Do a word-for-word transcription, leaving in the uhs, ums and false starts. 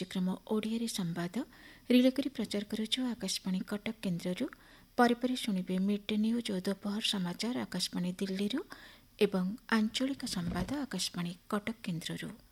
କାର୍ଯ୍ୟକ୍ରମ ଓଡ଼ିଆରେ ସମ୍ବାଦ ରିଲେ କରି ପ୍ରଚାର କରୁଛୁ ଆକାଶବାଣୀ କଟକ କେନ୍ଦ୍ରରୁ। ପରେ ପରେ ଶୁଣିବେ ମିଡ୍ ଡେ ନ୍ୟୁଜ୍ ଓ ଦୋପହର ସମାଚାର ଆକାଶବାଣୀ ଦିଲ୍ଲୀରୁ ଏବଂ ଆଞ୍ଚଳିକ ସମ୍ବାଦ ଆକାଶବାଣୀ କଟକ କେନ୍ଦ୍ରରୁ।